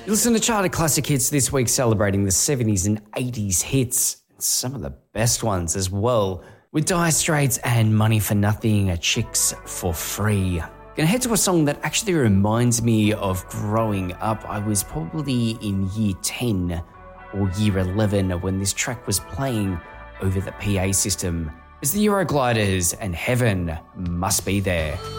You listen to Charted Classic Hits this week, celebrating the 70s and 80s hits, and some of the best ones as well, with Dire Straits and Money for Nothing, Chicks for Free. Gonna head to a song that actually reminds me of growing up. I was probably in year 10 or year 11 when this track was playing over the PA system. It's the Eurogliders and Heaven Must Be There.